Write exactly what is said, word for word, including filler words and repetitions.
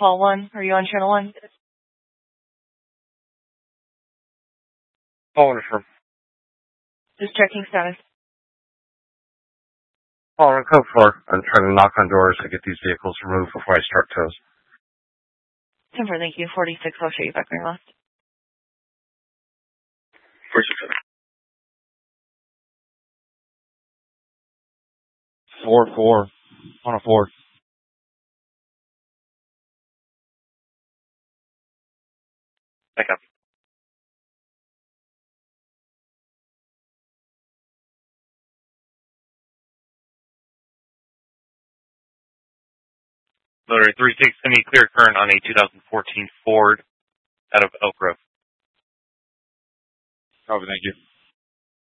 Paul one. Are you on channel one? Paul affirm. Just checking status. Paul on code four. I'm trying to knock on doors to get these vehicles removed before I start tows. ten four, thank you. forty-six, I'll show you back right last. forty-six. Four, four. On a four. Back up. Motor three six, semi clear current on a two thousand fourteen Ford out of Elk Grove. Copy, thank you.